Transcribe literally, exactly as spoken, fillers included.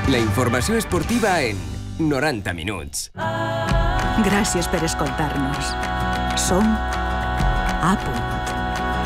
La informació esportiva en noranta minuts. Gràcies per escoltar-nos. Som A punt.